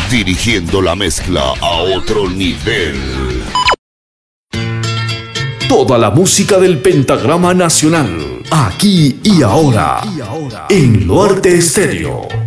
dirigiendo la mezcla a otro nivel. Toda la música del pentagrama nacional, aquí y ahora, en Luarte Estéreo.